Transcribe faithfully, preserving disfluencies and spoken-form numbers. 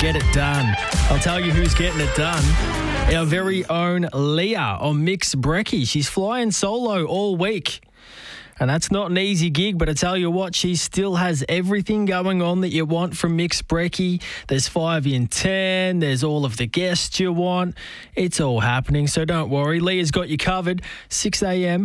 get it done. I'll tell you who's getting it done. Our very own Leah on Mix Brekkie. She's flying solo all week. And that's not an easy gig, but I tell you what, she still has everything going on that you want from Mix Brekkie. There's five in ten. There's all of the guests you want. It's all happening, so don't worry. Leah's got you covered. six a.m.